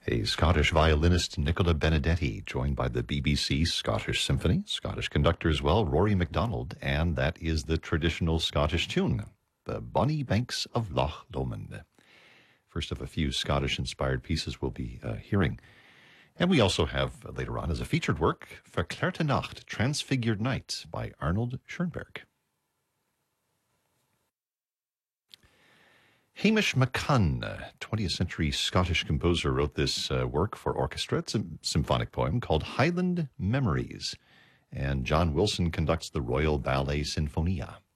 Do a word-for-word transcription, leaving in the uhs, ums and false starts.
A Scottish violinist, Nicola Benedetti, joined by the B B C Scottish Symphony, Scottish conductor as well, Rory MacDonald, and that is the traditional Scottish tune, the Bonnie Banks of Loch Lomond. First of a few Scottish-inspired pieces we'll be uh, hearing. And we also have uh, later on as a featured work, Verklärte Nacht, Transfigured Night by Arnold Schoenberg. Hamish McCunn, twentieth century Scottish composer, wrote this uh, work for orchestra. It's a symphonic poem called Highland Memories. And John Wilson conducts the Royal Ballet Sinfonia.